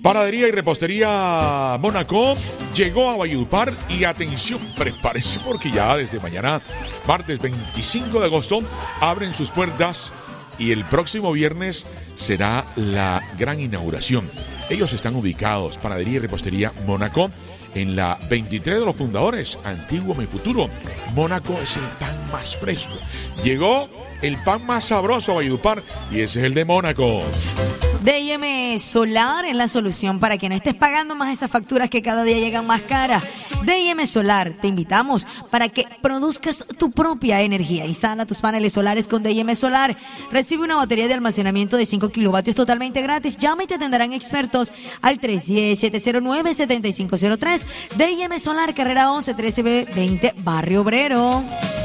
Panadería y repostería Mónaco llegó a Valledupar y atención, prepárese porque ya desde mañana, martes 25 de agosto, abren sus puertas y el próximo viernes será la gran inauguración. Ellos están ubicados, Panadería y repostería Mónaco, en la 23 de los fundadores, Antiguo Mi Futuro. Mónaco es el pan más fresco. Llegó el pan más sabroso a Valledupar y ese es el de Mónaco. D&M Solar es la solución para que no estés pagando más esas facturas que cada día llegan más caras. D&M Solar, te invitamos para que produzcas tu propia energía. Instala tus paneles solares con D&M Solar. Recibe una batería de almacenamiento de 5 kilovatios totalmente gratis. Llama y te atenderán expertos al 310-709-7503. D&M Solar, carrera 11, 13B20, Barrio Obrero.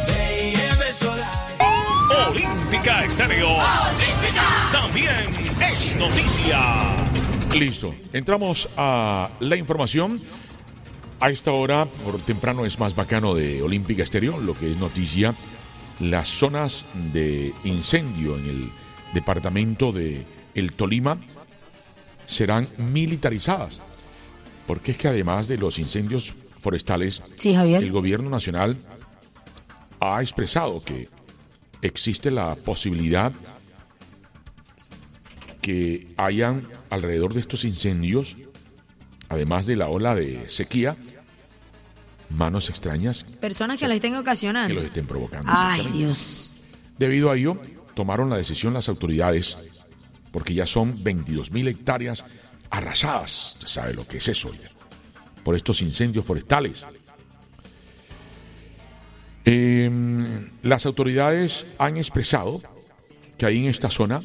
Olímpica Estéreo. Olímpica. También es noticia. Listo, entramos a la información. A esta hora, por temprano, es más bacano de Olímpica Estéreo, lo que es noticia. Las zonas de incendio en el departamento de El Tolima serán militarizadas. Porque es que además de los incendios forestales, sí, Javier, el gobierno nacional ha expresado que existe la posibilidad que hayan alrededor de estos incendios, además de la ola de sequía, manos extrañas. Personas que las estén ocasionando. Que los estén provocando. Ay, Dios. Debido a ello, tomaron la decisión las autoridades, porque ya son 22.000 hectáreas arrasadas. Usted sabe lo que es eso, ya, por estos incendios forestales. Las autoridades han expresado que ahí en esta zona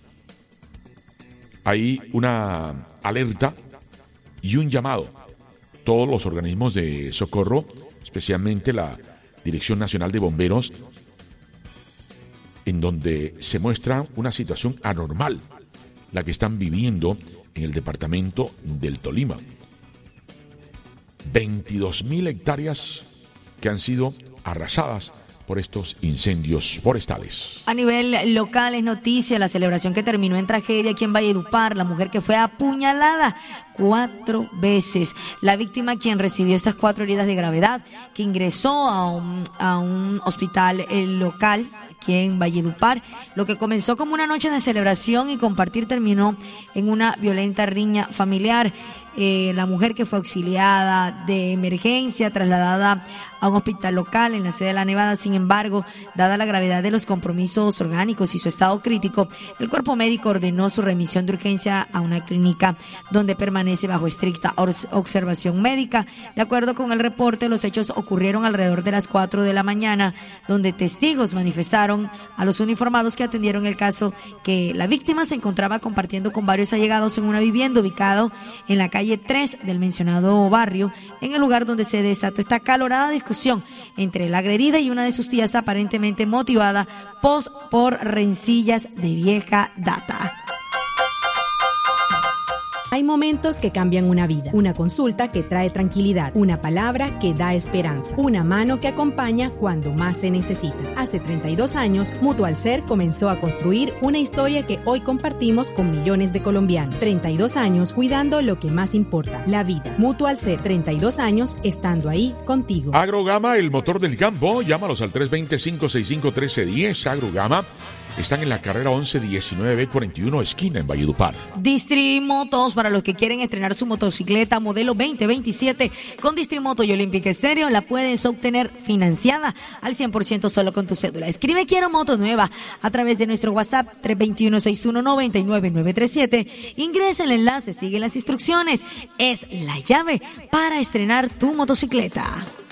hay una alerta y un llamado. Todos los organismos de socorro, especialmente la Dirección Nacional de Bomberos, en donde se muestra una situación anormal, la que están viviendo en el departamento del Tolima. 22.000 hectáreas que han sido arrasadas por estos incendios forestales. A nivel local es noticia la celebración que terminó en tragedia aquí en Valledupar. La mujer que fue apuñalada 4 veces. La víctima, quien recibió estas 4 heridas de gravedad, que ingresó a un hospital local aquí en Valledupar. Lo que comenzó como una noche de celebración y compartir terminó en una violenta riña familiar. La mujer que fue auxiliada de emergencia, trasladada a un hospital local en la sede de La Nevada. Sin embargo, dada la gravedad de los compromisos orgánicos y su estado crítico, el cuerpo médico ordenó su remisión de urgencia a una clínica donde permanece bajo estricta observación médica. De acuerdo con el reporte, los hechos ocurrieron alrededor de las 4 de la mañana, donde testigos manifestaron a los uniformados que atendieron el caso que la víctima se encontraba compartiendo con varios allegados en una vivienda ubicado en la calle 3 del mencionado barrio, en el lugar donde se desató esta acalorada discusión entre la agredida y una de sus tías, aparentemente motivada por rencillas de vieja data. Hay momentos que cambian una vida, una consulta que trae tranquilidad, una palabra que da esperanza, una mano que acompaña cuando más se necesita. Hace 32 años, Mutualser comenzó a construir una historia que hoy compartimos con millones de colombianos. 32 años cuidando lo que más importa, la vida. Mutualser, 32 años estando ahí contigo. Agrogama, el motor del campo. Llámalos al 320-565-1310. Agrogama. Están en la carrera 11-19B41, esquina en Valledupar. Distrimotos, para los que quieren estrenar su motocicleta modelo 2027 con Distrimoto y Olímpica Estéreo, la puedes obtener financiada al 100% solo con tu cédula. Escribe "Quiero moto nueva" a través de nuestro WhatsApp 321-6199937. Ingresa el enlace, sigue las instrucciones. Es la llave para estrenar tu motocicleta.